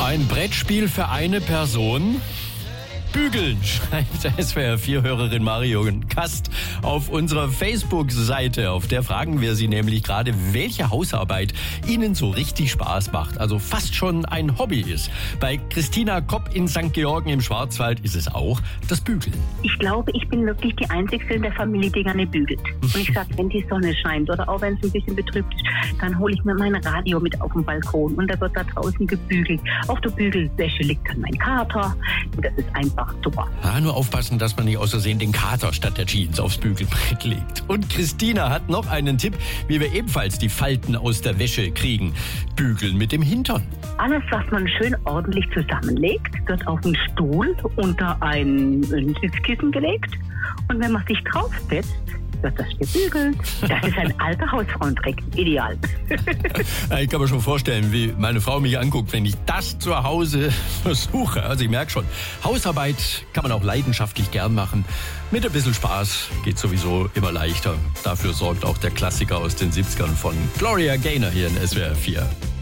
Ein Brettspiel für eine Person? Bügeln, schreibt SWR4-Hörerin Marion Kast auf unserer Facebook-Seite. Auf der fragen wir Sie nämlich gerade, welche Hausarbeit Ihnen so richtig Spaß macht. Also fast schon ein Hobby ist. Bei Christina Kopp in St. Georgen im Schwarzwald ist es auch das Bügeln. Ich glaube, ich bin wirklich die Einzige in der Familie, die gerne bügelt. Und ich sage, wenn die Sonne scheint oder auch wenn es ein bisschen betrübt ist, dann hole ich mir mein Radio mit auf den Balkon und da wird da draußen gebügelt. Auf der Bügelwäsche liegt dann mein Kater und das ist einfach super. Ja, nur aufpassen, dass man nicht aus Versehen den Kater statt der Jeans aufs Bügelbrett legt. Und Christina hat noch einen Tipp, wie wir ebenfalls die Falten aus der Wäsche kriegen. Bügeln mit dem Hintern. Alles, was man schön ordentlich zusammenlegt, wird auf den Stuhl unter ein Sitzkissen gelegt und wenn man sich draufsetzt, wird das gebügelt. Das ist ein alter Hausfrauentrick. Ideal. Ich kann mir schon vorstellen, wie meine Frau mich anguckt, wenn ich das zu Hause versuche. Also ich merke schon, Hausarbeit kann man auch leidenschaftlich gern machen. Mit ein bisschen Spaß geht sowieso immer leichter. Dafür sorgt auch der Klassiker aus den 70ern von Gloria Gaynor hier in SWR 4.